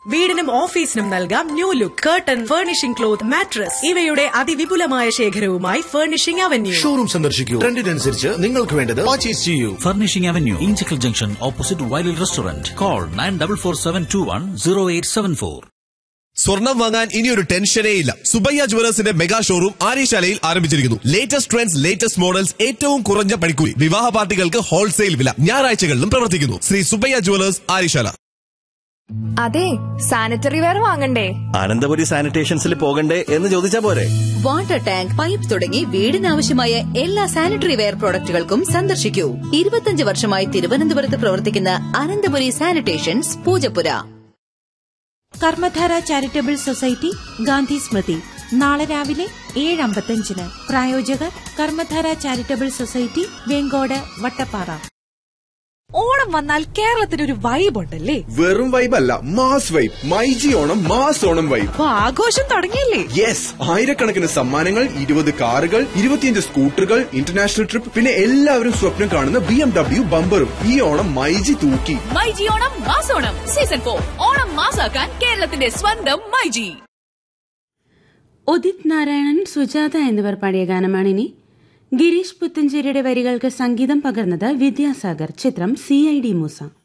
വീടിനും ഓഫീസിനും നൽകാം new look. Curtain, furnishing cloth, mattress ഇവയുടെ അതിവിപുലമായ ശേഖരവുമായി ഫർണിഷിംഗ് അവന്യൂ. ഷോറൂം സന്ദർശിക്കൂ. ട്രെൻഡിനനുസരിച്ച് നിങ്ങൾക്ക് വേണ്ടത് പർച്ചേസ് ചെയ്യൂ. Furnishing Avenue, Inchikal Junction, opposite Wiley Restaurant. Call 9447210874. സ്വർണം വാങ്ങാൻ ഇനിയൊരു ടെൻഷനേ ഇല്ല. സുബയ്യ ജുവലേഴ്സിന്റെ മെഗാ ഷോറൂം ആര്യശാലയിൽ ആരംഭിച്ചിരിക്കുന്നു. ലേറ്റസ്റ്റ് ട്രെൻഡ്സ്, ലേറ്റസ്റ്റ് മോഡൽസ്, ഏറ്റവും കുറഞ്ഞ പണിക്കൂലി, വിവാഹ പാർട്ടികൾക്ക് ഹോൾസെയിൽ വില, ഞായറാഴ്ചകളിലും പ്രവർത്തിക്കുന്നു. ശ്രീ സുബയ്യ ജുവലേഴ്സ്, ആര്യശാല. അതെ, സാനിറ്ററി വെയർ വാങ്ങണ്ടേ? അനന്തപുരി സാനിറ്റേഷൻസിൽ പോകണ്ടേ എന്ന് ചോദിച്ചാ പോരെ? വാട്ടർ ടാങ്ക്, പൈപ്പ് തുടങ്ങി വീടിനാവശ്യമായ എല്ലാ സാനിറ്ററി വെയർ പ്രോഡക്റ്റുകൾക്കും സന്ദർശിക്കൂ. 25 വർഷമായി തിരുവനന്തപുരത്ത് പ്രവർത്തിക്കുന്ന Ananthapuri sanitations, Poojappura. Karmadhara charitable society Gandhi സ്മൃതി നാളെ രാവിലെ 7:55. പ്രായോജകർ കർമ്മധാര ചാരിറ്റബിൾ സൊസൈറ്റി, വെങ്കോട്, വട്ടപ്പാറ. ഓണം വന്നാൽ കേരളത്തിനൊരു വൈബ് ഉണ്ടല്ലേ? വെറും വൈബ് അല്ല, mass vibe. MyG Onam, mass Onam vibe. അപ്പൊ ആഘോഷം തുടങ്ങിയില്ലേ? യെസ്, ആയിരക്കണക്കിന് സമ്മാനങ്ങൾ, 20 കാറുകൾ, 25 സ്കൂട്ടറുകൾ, ഇന്റർനാഷണൽ ട്രിപ്പ്, പിന്നെ എല്ലാവരും സ്വപ്നം കാണുന്ന BMW ബമ്പറും. ഈ ഓണം മൈജി തൂക്കി. MyG Onam, mass Onam season 4. ഓണം മാസാക്കാൻ കേരളത്തിന്റെ സ്വന്തം മൈജി. ഉദിത് നാരായണൻ, സുജാത എന്നിവർ പാടിയ ഗാനമാണിനി. ഗിരീഷ് പുത്തഞ്ചേരിയുടെ വരികൾക്ക് സംഗീതം പകർന്നത് വിദ്യാസാഗർ. ചിത്രം CID മൂസ.